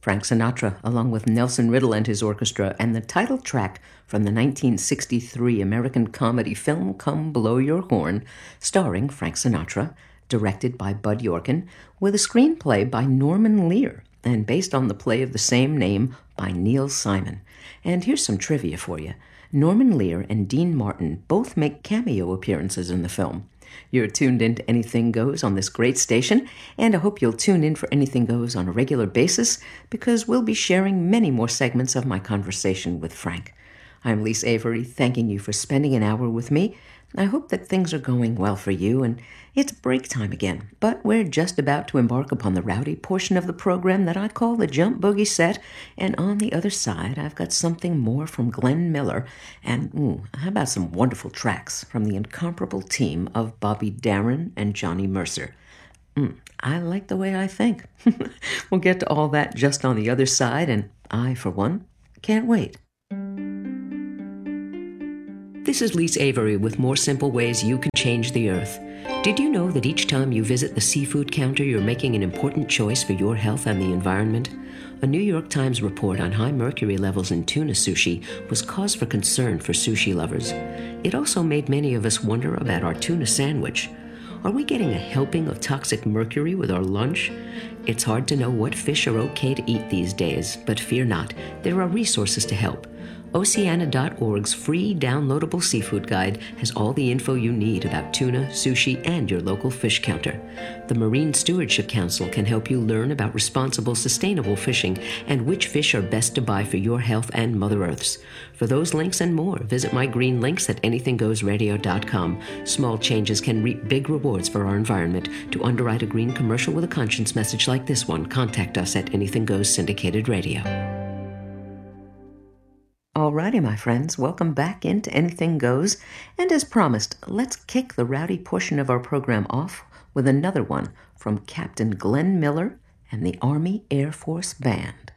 Frank Sinatra, along with Nelson Riddle and his orchestra, and the title track from the 1963 American comedy film Come Blow Your Horn, starring Frank Sinatra, directed by Bud Yorkin, with a screenplay by Norman Lear, and based on the play of the same name by Neil Simon. And here's some trivia for you. Norman Lear and Dean Martin both make cameo appearances in the film. You're tuned in to Anything Goes on this great station, and I hope you'll tune in for Anything Goes on a regular basis, because we'll be sharing many more segments of my conversation with Frank. I'm Lise Avery, thanking you for spending an hour with me. I hope that things are going well for you, and it's break time again, but we're just about to embark upon the rowdy portion of the program that I call the Jump Boogie Set, and on the other side, I've got something more from Glenn Miller, and how about some wonderful tracks from the incomparable team of Bobby Darin and Johnny Mercer. I like the way I think. We'll get to all that just on the other side, and I, for one, can't wait. This is Lise Avery with more simple ways you can change the earth. Did you know that each time you visit the seafood counter, you're making an important choice for your health and the environment? A New York Times report on high mercury levels in tuna sushi was cause for concern for sushi lovers. It also made many of us wonder about our tuna sandwich. Are we getting a helping of toxic mercury with our lunch? It's hard to know what fish are okay to eat these days, but fear not, there are resources to help. Oceana.org's free downloadable seafood guide has all the info you need about tuna, sushi, and your local fish counter. The Marine Stewardship Council can help you learn about responsible, sustainable fishing and which fish are best to buy for your health and Mother Earth's. For those links and more, visit my green links at anythinggoesradio.com. Small changes can reap big rewards for our environment. To underwrite a green commercial with a conscience message like this one, contact us at Anything Goes Syndicated Radio. Alrighty, my friends, welcome back into Anything Goes, and as promised, let's kick the rowdy portion of our program off with another one from Captain Glenn Miller and the Army Air Force Band.